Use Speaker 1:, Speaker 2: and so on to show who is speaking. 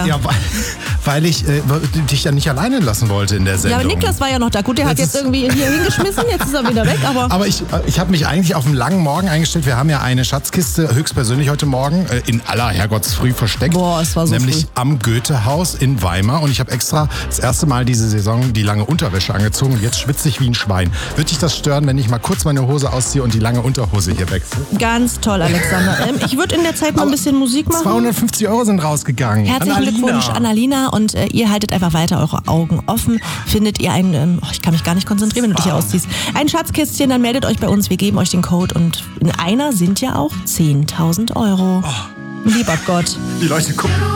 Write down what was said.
Speaker 1: wieder?
Speaker 2: Ja, weil ich dich ja nicht alleine lassen wollte in der Sendung.
Speaker 1: Ja, aber Niklas war ja noch da. Gut, der hat jetzt irgendwie hier hingeschmissen, jetzt ist er wieder weg. Aber
Speaker 2: ich habe mich eigentlich auf einen langen Morgen eingestellt. Wir haben ja eine Schatzkiste höchstpersönlich heute Morgen in aller Herrgottsfrüh versteckt.
Speaker 1: Boah, es war so
Speaker 2: nämlich
Speaker 1: früh.
Speaker 2: am Goethehaus in Weimar. Und ich habe extra das erste Mal diese Saison die lange Unterwäsche angezogen. Und jetzt schwitze ich wie ein Schwein. Würde dich das stören, wenn ich mal kurz meine Hose ausziehe und die lange Unterhose hier wechsle?
Speaker 1: Ganz toll, Alexander. Ich würde in der Zeit mal ein bisschen Musik machen.
Speaker 2: 250 € sind rausgegangen.
Speaker 1: Herzlichen Glückwunsch an Alina und ihr haltet einfach weiter eure Augen offen. Findet ihr ich kann mich gar nicht konzentrieren, wenn du dich hier ausziehst. Ein Schatzkistchen, dann meldet euch bei uns, wir geben euch den Code und in einer sind ja auch 10.000 €. Lieber Gott.
Speaker 2: Die Leute gucken.